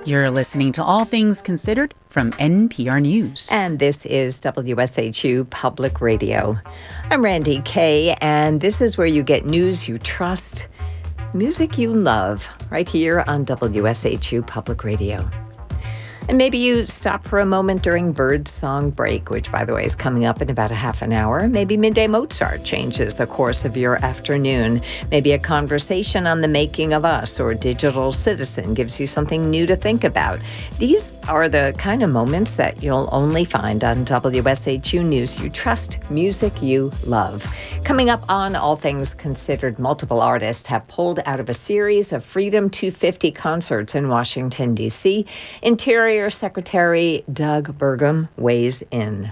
You're listening to All Things Considered from NPR News. And this is WSHU Public Radio. I'm Randy Kay, and this is where you get news you trust, music you love, right here on WSHU Public Radio. And maybe you stop for a moment during Bird Song Break, which, by the way, is coming up in about a half an hour. Maybe Midday Mozart changes the course of your afternoon. Maybe a conversation on the making of us or Digital Citizen gives you something new to think about. These are the kind of moments that you'll only find on WSHU News You Trust, music you love. Coming up on All Things Considered, multiple artists have pulled out of a series of Freedom 250 concerts in Washington, D.C. Interior Secretary Doug Burgum weighs in.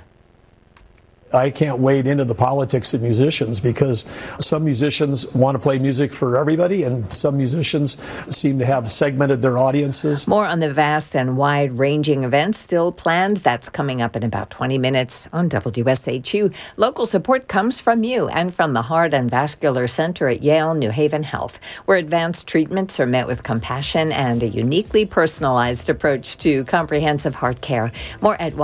I can't wade into the politics of musicians because some musicians want to play music for everybody and some musicians seem to have segmented their audiences. More on the vast and wide-ranging events still planned. That's coming up in about 20 minutes on WSHU. Local support comes from you and from the Heart and Vascular Center at Yale New Haven Health, where advanced treatments are met with compassion and a uniquely personalized approach to comprehensive heart care. More at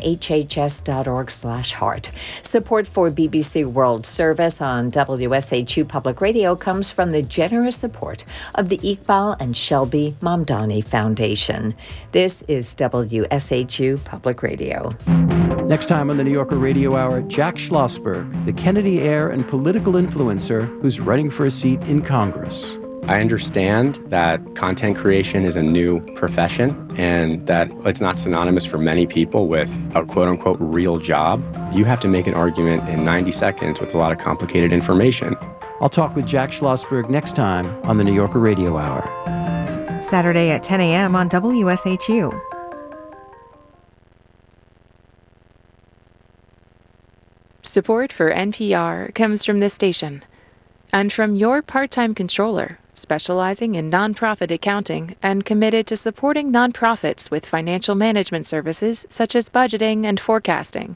ynhhs.org/heart. Support for BBC World Service on WSHU Public Radio comes from the generous support of the Iqbal and Shelby Mamdani Foundation. This is WSHU Public Radio. Next time on the New Yorker Radio Hour, Jack Schlossberg, the Kennedy heir and political influencer who's running for a seat in Congress. I understand that content creation is a new profession and that it's not synonymous for many people with a quote-unquote real job. You have to make an argument in 90 seconds with a lot of complicated information. I'll talk with Jack Schlossberg next time on the New Yorker Radio Hour. Saturday at 10 a.m. on WSHU. Support for NPR comes from this station and from your part-time controller, specializing in nonprofit accounting and committed to supporting nonprofits with financial management services such as budgeting and forecasting.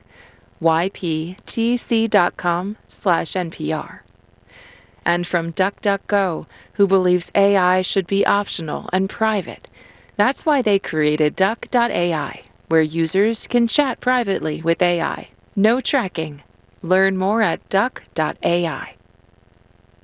yptc.com/NPR. And from DuckDuckGo, who believes AI should be optional and private. That's why they created Duck.ai, where users can chat privately with AI. No tracking. Learn more at Duck.ai.